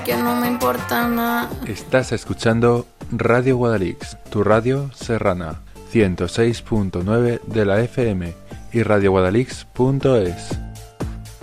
que no me importa nada. Estás escuchando Radio Guadalix, tu radio serrana, 106.9 de la FM y radioguadalix.es.